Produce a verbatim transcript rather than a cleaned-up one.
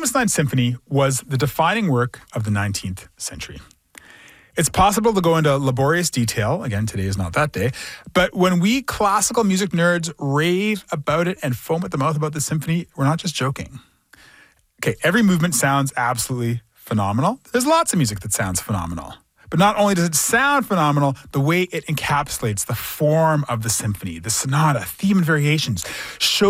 Opus nine Symphony was the defining work of the nineteenth century. It's possible to go into laborious detail. Again, today is not that day. But when we classical music nerds rave about it and foam at the mouth about the symphony, we're not just joking. Okay, every movement sounds absolutely phenomenal. There's lots of music that sounds phenomenal. But not only does it sound phenomenal, the way it encapsulates the form of the symphony, the sonata, theme, and variations show